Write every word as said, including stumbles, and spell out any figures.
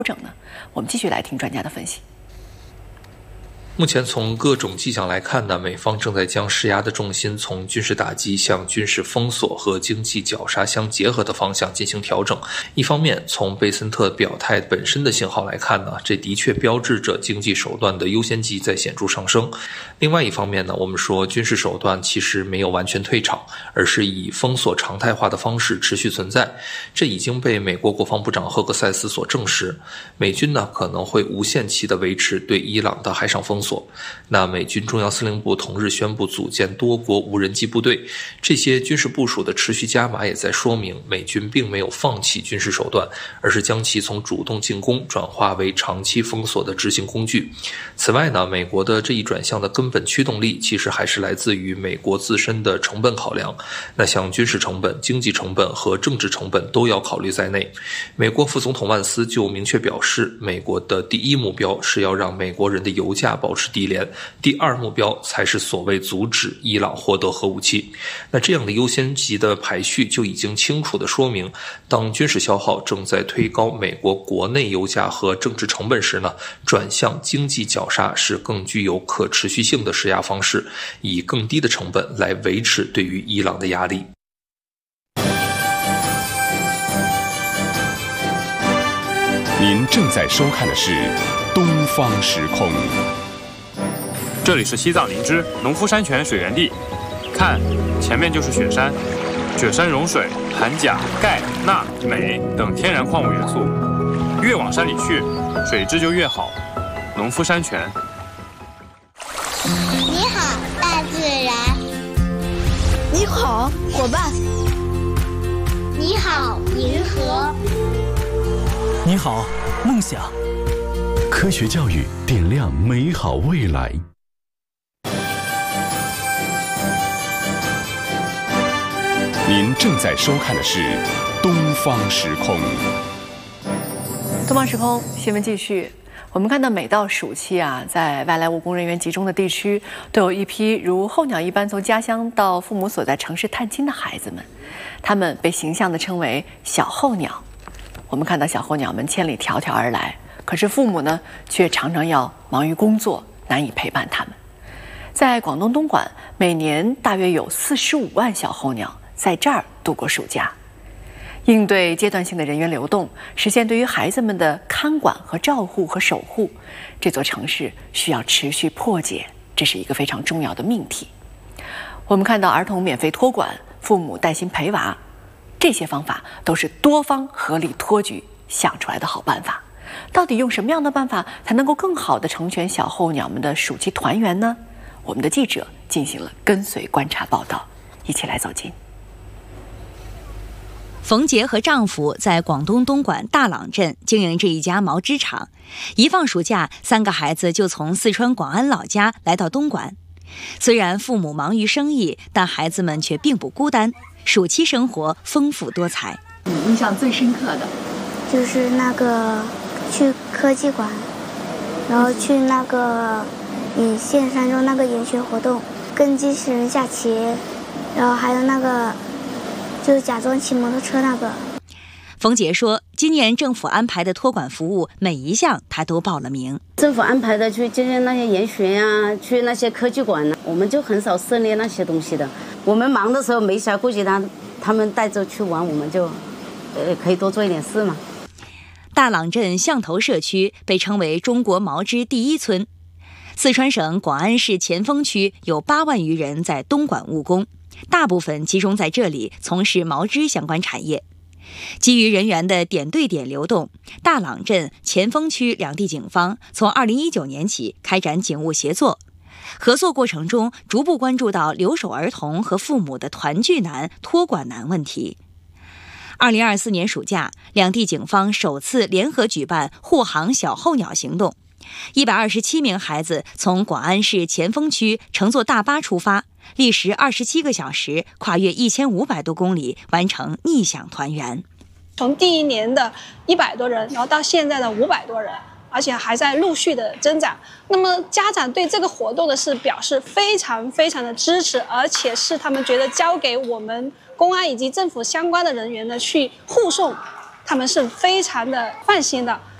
整呢？我们继续来听专家的分析。 目前从各种迹象来看呢，美方正在将施压的重心从军事打击向军事封锁和经济绞杀相结合的方向进行调整。一方面，从贝森特表态本身的信号来看呢，这的确标志着经济手段的优先级在显著上升。另外一方面呢，我们说军事手段其实没有完全退场，而是以封锁常态化的方式持续存在。这已经被美国国防部长赫克塞斯所证实。美军呢可能会无限期地维持对伊朗的海上封锁。那美军中央司令部同日宣布组建多国无人机部队，这些军事部署的持续加码也在说明美军并没有放弃军事手段，而是将其从主动进攻转化为长期封锁的执行工具。此外呢，美国的这一转向的根本驱动力其实还是来自于美国自身的成本考量。那像军事成本、经济成本和政治成本都要考虑在内。美国副总统万斯就明确表示，美国的第一目标是要让美国人的油价保持低廉，第二目标才是所谓阻止伊朗获得核武器。那这样的优先级的排序就已经清楚地说明，当军事消耗正在推高美国国内油价和政治成本时呢，转向经济绞杀是更具有可持续性的施压方式，以更低的成本来维持对于伊朗的压力。 您正在收看的是东方时空。 这里是西藏林芝农夫山泉水源地，看，前面就是雪山，雪山融水含钾、钙、钠、镁等天然矿物元素，越往山里去，水质就越好。农夫山泉。 你好，大自然。 你好，伙伴。 你好，银河。 你好，梦想。 科学教育点亮美好未来。您正在收看的是东方时空。 东方时空新闻继续。我们看到每到暑期啊，在外来务工人员集中的地区，都有一批如候鸟一般从家乡到父母所在城市探亲的孩子们，他们被形象地称为小候鸟。我们看到小候鸟们千里迢迢而来，可是父母呢，却常常要忙于工作，难以陪伴他们。在广东东莞，每年大约有四十五万小候鸟在这儿度过暑假。应对阶段性的人员流动，实现对于孩子们的看管和照护和守护，这座城市需要持续破解，这是一个非常重要的命题。我们看到儿童免费托管、父母带薪陪娃，这些方法都是多方合力托举想出来的好办法。到底用什么样的办法才能够更好地成全小候鸟们的暑期团圆呢？我们的记者进行了跟随观察报道，一起来走进。 冯杰和丈夫在广东东莞大朗镇经营着一家毛织厂，一放暑假，三个孩子就从四川广安老家来到东莞。虽然父母忙于生意，但孩子们却并不孤单，暑期生活丰富多彩。 你印象最深刻的就是那个去科技馆，然后去那个引线山中那个研学活动，跟机器人下棋，然后还有那个就假装骑摩托车那个。 冯杰说，今年政府安排的托管服务每一项他都报了名。 政府安排的去接见那些研学啊，去那些科技馆呢，我们就很少涉猎那些东西的。我们忙的时候没啥，估计他他们带着去玩，我们就呃可以多做一点事嘛。 大朗镇象头社区被称为中国毛织第一村。四川省广安市前锋区有八万余人在东莞务工，大部分集中在这里从事毛织相关产业。基于人员的点对点流动，大朗镇、前锋区两地警方从二零一九年起开展警务协作。合作过程中，逐步关注到留守儿童和父母的团聚难、托管难问题。二零二四年暑假，两地警方首次联合举办护航小候鸟行动。一百二十七名孩子从广安市前锋区乘坐大巴出发，历时二十七个小时，跨越一千五百多公里，完成逆响团圆。 从第一年的一百多人，然后到现在的五百多人，而且还在陆续的增长。那么家长对这个活动的是表示非常非常的支持，而且是他们觉得交给我们公安以及政府相关的人员呢去护送，他们是非常的放心的。